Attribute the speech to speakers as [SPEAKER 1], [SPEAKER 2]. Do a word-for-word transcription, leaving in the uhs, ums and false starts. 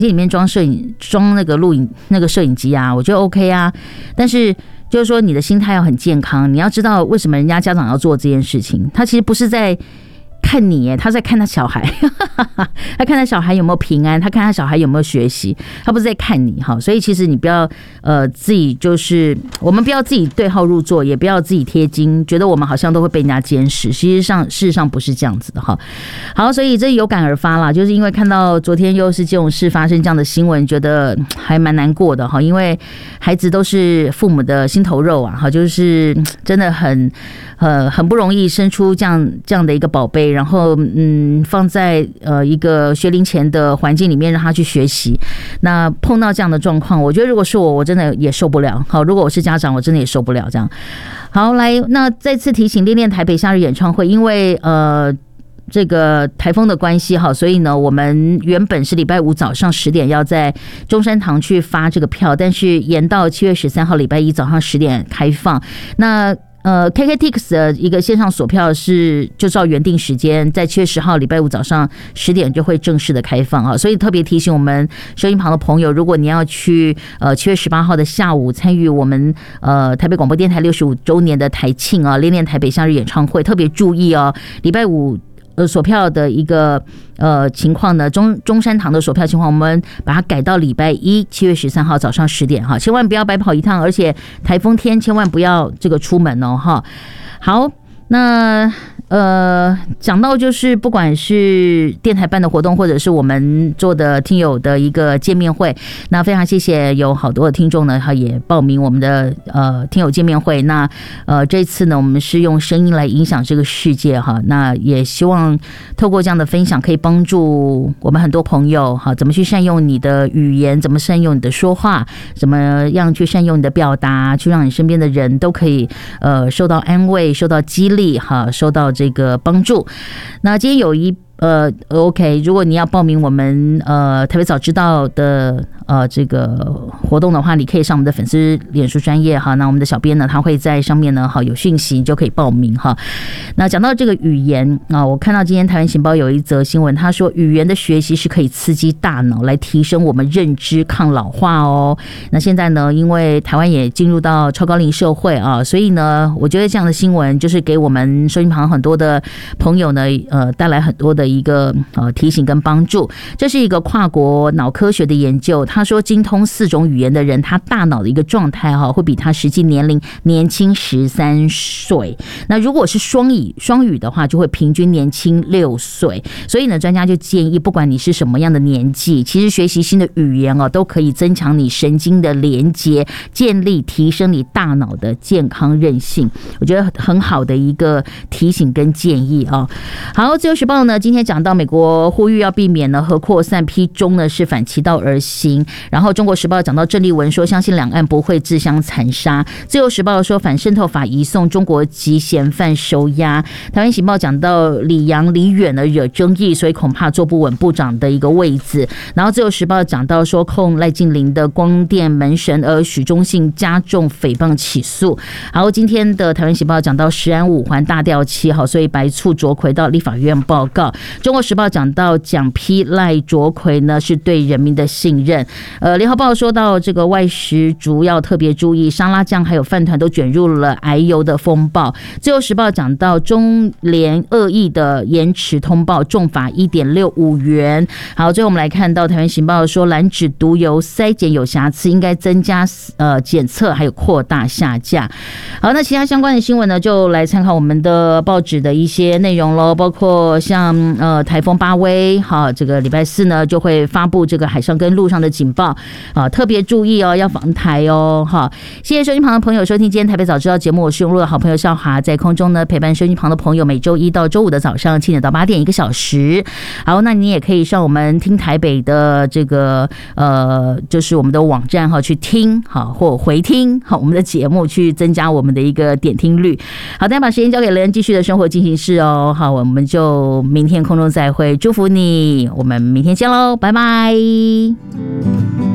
[SPEAKER 1] 里面装摄影装那个录影那个摄影机啊，我觉得 OK 啊，但是就是说你的心态要很健康，你要知道为什么人家家长要做这件事情，他其实不是在看你耶，他在看他小孩他看他小孩有没有平安，他看他小孩有没有学习，他不是在看你哈。所以其实你不要呃自己就是我们不要自己对号入座，也不要自己贴金，觉得我们好像都会被人家监视，实际上事实上不是这样子的哈。好，所以这有感而发啦，就是因为看到昨天又是这种事发生这样的新闻，觉得还蛮难过的哈，因为孩子都是父母的心头肉啊哈，就是真的很呃很不容易生出这样这样的一个宝贝。然后，嗯，放在呃一个学龄前的环境里面，让他去学习。那碰到这样的状况，我觉得如果是我，我真的也受不了。好，如果我是家长，我真的也受不了这样。好，来，那再次提醒，恋恋台北夏日演唱会，因为呃。这个台风的关系哈，所以呢，我们原本是礼拜五早上十点要在中山堂去发这个票，但是延到七月十三号礼拜一早上十点开放。那呃 ，K K T X 的一个线上锁票是就照原定时间，在七月十号礼拜五早上十点就会正式的开放啊，所以特别提醒我们收音旁的朋友，如果你要去呃七月十八号的下午参与我们呃台北广播电台六十五周年的台庆啊，恋恋台北夏日演唱会，特别注意哦，礼拜五。呃，锁票的一个呃情况呢，中中山堂的锁票情况，我们把它改到礼拜一七月十三号早上十点哈，千万不要白跑一趟，而且台风天千万不要这个出门哦哈。好，那呃，讲到就是不管是电台办的活动，或者是我们做的听友的一个见面会，那非常谢谢有好多的听众呢，他也报名我们的呃听友见面会。那呃这次呢，我们是用声音来影响这个世界哈，那也希望透过这样的分享，可以帮助我们很多朋友哈，怎么去善用你的语言，怎么善用你的说话，怎么样去善用你的表达，去让你身边的人都可以呃受到安慰，受到激励哈，受到这个帮助。那今天有一呃 OK， 如果你要报名我们呃台北早知道的呃这个活动的话，你可以上我们的粉丝脸书专页哈，那我们的小编呢，他会在上面呢哈有讯息，你就可以报名哈。那讲到这个语言啊，我看到今天台湾情报有一则新闻，他说语言的学习是可以刺激大脑来提升我们认知抗老化哦。那现在呢，因为台湾也进入到超高龄社会啊，所以呢，我觉得这样的新闻就是给我们收音旁很多的朋友呢，呃，带来很多的一个呃提醒跟帮助。这是一个跨国脑科学的研究，他说精通四种语言的人，他大脑的一个状态哈，会比他实际年龄年轻十三岁。那如果是双语双语的话，就会平均年轻六岁。所以呢，专家就建议，不管你是什么样的年纪，其实学习新的语言哦，都可以增强你神经的连接，建立提升你大脑的健康韧性。我觉得很好的一个提醒跟建议啊。好，自由时报呢今天讲到美国呼吁要避免呢核扩散，批中呢是反其道而行。然后中国时报讲到郑丽文说相信两岸不会自相残杀。自由时报说反渗透法移送中国籍嫌犯收押。台湾行报讲到李阳李远呢惹争议，所以恐怕坐不稳部长的一个位置。然后自由时报讲到说控赖静玲的光电门神，而许忠信加重诽谤起诉。然后今天的台湾行报讲到食安五环大调期，好，所以白醋卓奎到立法院报告。中国时报讲到蒋批赖卓奎呢是对人民的信任。呃，联合报说到这个外食族要特别注意，沙拉酱还有饭团都卷入了癌油的风暴。自由时报讲到中联恶意的延迟通报，重罚 一点六五元。好，最后我们来看到台湾行报说蓝纸毒油筛检有瑕疵，应该增加呃检测，还有扩大下架。好，那其他相关的新闻呢，就来参考我们的报纸的一些内容咯，包括像呃台风巴威，好，这个礼拜四呢就会发布这个海上跟陆上的警报啊，特别注意哦，要防台哦，好，谢谢收音旁的朋友收听今天台北早知道节目，我是用路的好朋友少华，在空中呢陪伴收音旁的朋友，每周一到周五的早上七点到八点一个小时。好，那你也可以上我们听台北的这个呃，就是我们的网站哈去听好或回听好我们的节目，去增加我们的一个点听率。好，大家把时间交给雷恩继续的生活进行式哦。好，我们就明天空中再会，祝福你，我们明天见喽，拜拜。